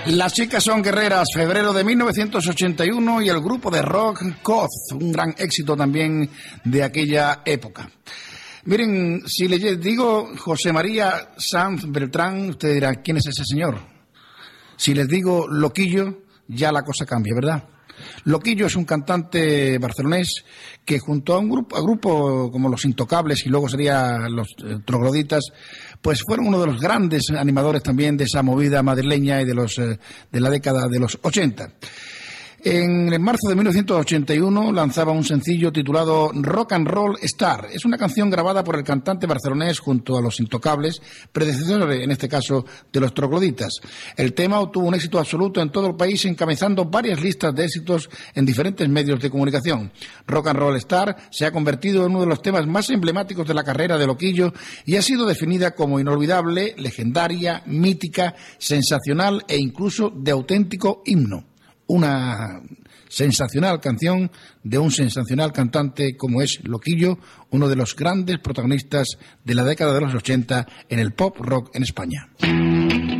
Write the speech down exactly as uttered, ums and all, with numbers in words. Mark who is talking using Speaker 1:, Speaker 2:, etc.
Speaker 1: Las chicas son guerreras, febrero de mil novecientos ochenta y uno, y el grupo de rock Coz, un gran éxito también de aquella época. Miren, si les digo José María Sanz Beltrán, usted dirá, ¿quién es ese señor? Si les digo Loquillo, ya la cosa cambia, ¿verdad? Loquillo es un cantante barcelonés que junto a un grupo, a grupo como Los Intocables y luego sería Los eh, Trogloditas, pues fueron uno de los grandes animadores también de esa movida madrileña y de los eh, de la década de los ochenta. En marzo de mil novecientos ochenta y uno lanzaba un sencillo titulado Rock and Roll Star. Es una canción grabada por el cantante barcelonés junto a Los Intocables, predecesores en este caso de Los Trogloditas. El tema obtuvo un éxito absoluto en todo el país, encabezando varias listas de éxitos en diferentes medios de comunicación. Rock and Roll Star se ha convertido en uno de los temas más emblemáticos de la carrera de Loquillo y ha sido definida como inolvidable, legendaria, mítica, sensacional e incluso de auténtico himno. Una sensacional canción de un sensacional cantante como es Loquillo, uno de los grandes protagonistas de la década de los ochenta en el pop rock en España.